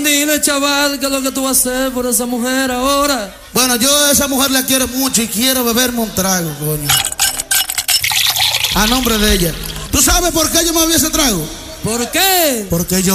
dile, chaval, qué es lo que tú vas a hacer por esa mujer ahora. Bueno, yo a esa mujer la quiero mucho y quiero beberme un trago, coño. A nombre de ella. ¿Tú sabes por qué yo me bebí ese trago? ¿Por qué? Porque yo